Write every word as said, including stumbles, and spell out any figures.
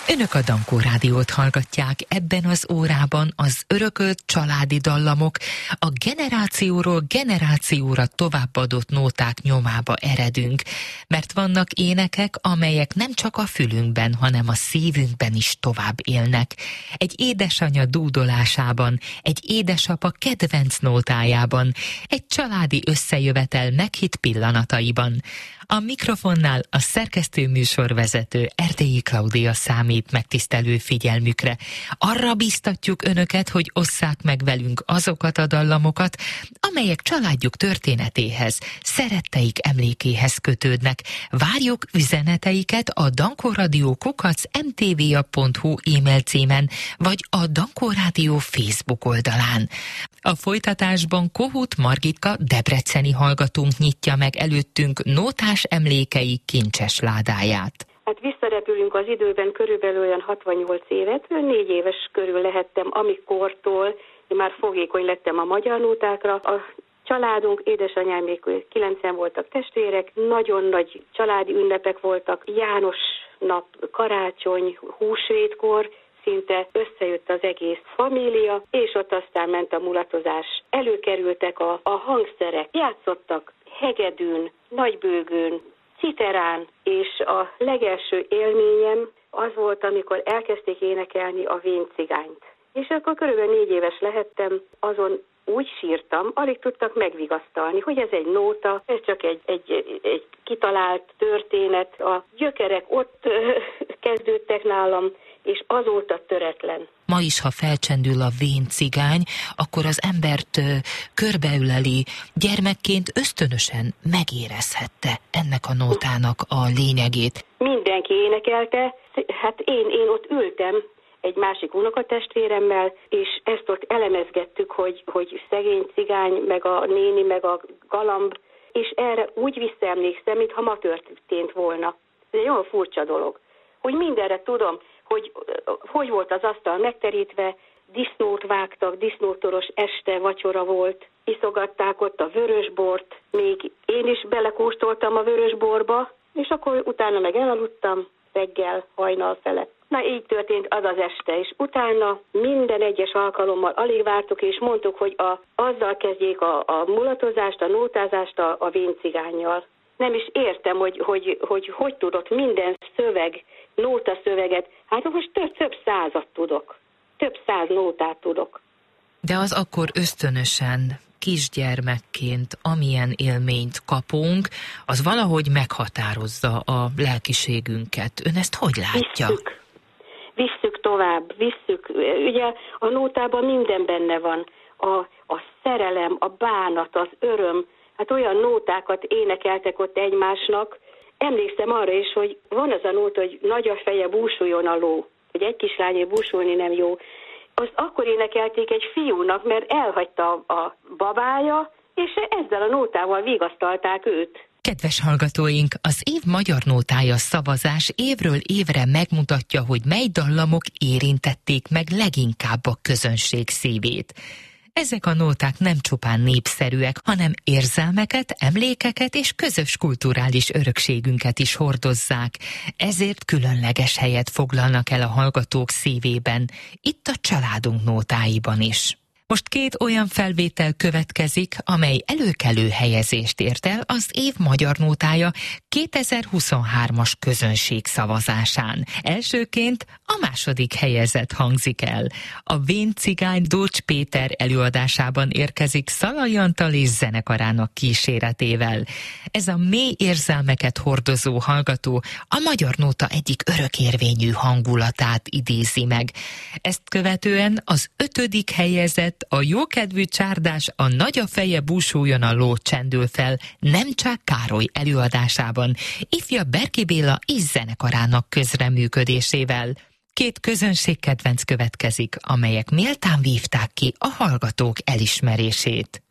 Önök a Dankó Rádiót hallgatják, ebben az órában az örökölt családi dallamok, a generációról generációra továbbadott nóták nyomába eredünk, mert vannak énekek, amelyek nem csak a fülünkben, hanem a szívünkben is tovább élnek. Egy édesanya dúdolásában, egy édesapa kedvenc nótájában, egy családi összejövetel meghitt pillanataiban. A mikrofonnál a szerkesztő műsorvezető Erdélyi Klaudia számít megtisztelő figyelmükre. Arra bíztatjuk önöket, hogy osszák meg velünk azokat a dallamokat, amelyek családjuk történetéhez, szeretteik emlékéhez kötődnek. Várjuk üzeneteiket a dankoradio kukac em té vé á pont hu e-mail címen, vagy a Dankó Rádió Facebook oldalán. A folytatásban Kohut Margitka debreceni hallgatónk nyitja meg előttünk nótás emlékei kincses ládáját. Hát visszarepülünk az időben körülbelül olyan hatvannyolc évet, négy éves körül lehettem, amikortól én már fogékony lettem a magyar nótákra. A családunk, édesanyám még kilencen voltak testvérek, nagyon nagy családi ünnepek voltak, János nap, karácsony, húsvétkor, szinte összejött az egész família, és ott aztán ment a mulatozás. Előkerültek a, a hangszerek, játszottak hegedűn, nagybőgőn, citerán, és a legelső élményem az volt, amikor elkezdték énekelni a Vén cigányt. És akkor körülbelül négy éves lehettem, azon úgy sírtam, alig tudtak megvigasztalni, hogy ez egy nóta, ez csak egy, egy, egy kitalált történet. A gyökerek ott kezdődtek nálam, és azóta töretlen. Ma is, ha felcsendül a Vén cigány, akkor az embert ö, körbeüleli, gyermekként ösztönösen megérezhette ennek a nótának a lényegét. Mindenki énekelte, hát én, én ott ültem egy másik unokatestvéremmel, és ezt ott elemezgettük, hogy, hogy szegény cigány, meg a néni, meg a galamb, és erre úgy visszaemlékszem, mintha ma történt volna. Ez egy olyan furcsa dolog, hogy mindenre tudom, hogy hogy volt az asztal megterítve, disznót vágtak, disznótoros este vacsora volt, iszogatták ott a vörösbort, még én is belekóstoltam a vörösborba, és akkor utána meg elaludtam reggel, hajnal felett. Na így történt az az este, és utána minden egyes alkalommal alig vártuk, és mondtuk, hogy a, azzal kezdjék a, a mulatozást, a nótázást a, a Vén cigánnyal. Nem is értem, hogy hogy, hogy hogy tudott minden szöveg, nótaszöveget, hát most több, több százat tudok, több száz nótát tudok. De az akkor ösztönösen, kisgyermekként, amilyen élményt kapunk, az valahogy meghatározza a lelkiségünket. Ön ezt hogy látja? Visszük, visszük tovább, visszük. Ugye a nótában minden benne van. A, a szerelem, a bánat, az öröm. Hát olyan nótákat énekeltek ott egymásnak. Emlékszem arra is, hogy van az a nóta, hogy nagy a feje, búsuljon a ló. Hogy egy kislányé búsulni nem jó. Azt akkor énekelték egy fiúnak, mert elhagyta a babája, és ezzel a nótával vigasztalták őt. Kedves hallgatóink, az év magyar nótája szavazás évről évre megmutatja, hogy mely dallamok érintették meg leginkább a közönség szívét. Ezek a nóták nem csupán népszerűek, hanem érzelmeket, emlékeket és közös kulturális örökségünket is hordozzák. Ezért különleges helyet foglalnak el a hallgatók szívében, itt a családunk nótáiban is. Most két olyan felvétel következik, amely előkelő helyezést ért el az év magyar nótája kétezer-huszonhármas közönség szavazásán. Elsőként a második helyezett hangzik el. A Vén cigány Dócs Péter előadásában érkezik Szalai Antal és zenekarának kíséretével. Ez a mély érzelmeket hordozó hallgató a magyar nóta egyik örökérvényű hangulatát idézi meg. Ezt követően az ötödik helyezett a jókedvű csárdás A nagy a feje, búsuljon a ló csendül fel Nemcsák Károly előadásában, ifja Berki Béla és zenekarának közreműködésével. Két közönségkedvenc következik, amelyek méltán vívták ki a hallgatók elismerését.